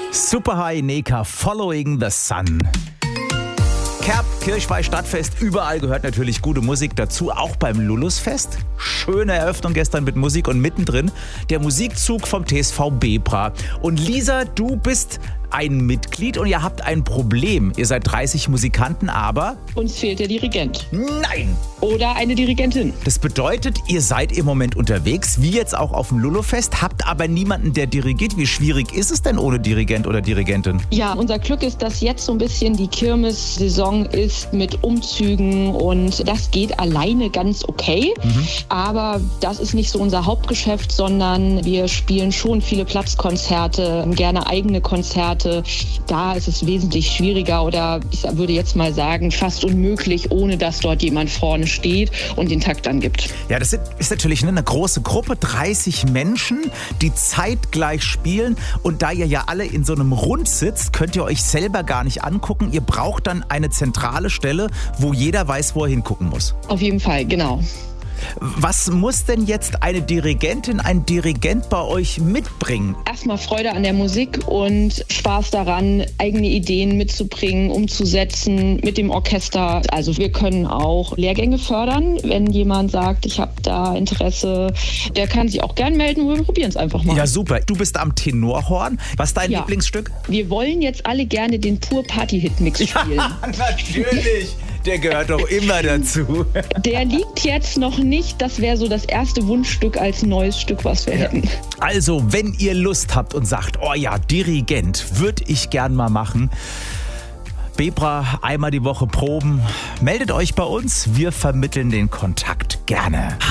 Super High Neka, Following the Sun. Kerb, Kirchweih, Stadtfest, überall gehört natürlich gute Musik dazu, auch beim Lulusfest. Schöne Eröffnung gestern mit Musik und mittendrin der Musikzug vom TSV Bebra. Und Lisa, du bist ein Mitglied und ihr habt ein Problem. Ihr seid 30 Musikanten, aber... Uns fehlt der Dirigent. Nein! Oder eine Dirigentin. Das bedeutet, ihr seid im Moment unterwegs, wie jetzt auch auf dem Lulufest, habt aber niemanden, der dirigiert. Wie schwierig ist es denn ohne Dirigent oder Dirigentin? Ja, unser Glück ist, dass jetzt so ein bisschen die Kirmessaison ist mit Umzügen und das geht alleine ganz okay. Aber das ist nicht so unser Hauptgeschäft, sondern wir spielen schon viele Platzkonzerte, gerne eigene Konzerte. Da ist es wesentlich schwieriger oder ich würde jetzt mal sagen, fast unmöglich, ohne dass dort jemand vorne steht und den Takt angibt. Ja, das ist natürlich eine große Gruppe, 30 Menschen, die zeitgleich spielen. Und da ihr ja alle in so einem Rund sitzt, könnt ihr euch selber gar nicht angucken. Ihr braucht dann eine zentrale Stelle, wo jeder weiß, wo er hingucken muss. Auf jeden Fall, genau. Was muss denn jetzt eine Dirigentin, ein Dirigent bei euch mitbringen? Erstmal Freude an der Musik und Spaß daran, eigene Ideen mitzubringen, umzusetzen mit dem Orchester. Also wir können auch Lehrgänge fördern. Wenn jemand sagt, ich habe da Interesse, der kann sich auch gern melden. Wir probieren es einfach mal. Ja, super. Du bist am Tenorhorn. Was ist dein Lieblingsstück? Wir wollen jetzt alle gerne den Pur Party Hit Mix spielen. Ja, natürlich. Der gehört doch immer dazu. Der liegt jetzt noch nicht. Das wäre so das erste Wunschstück als neues Stück, was wir hätten. Also, wenn ihr Lust habt und sagt, oh ja, Dirigent, würde ich gern mal machen. Bebra, einmal die Woche proben. Meldet euch bei uns. Wir vermitteln den Kontakt gerne.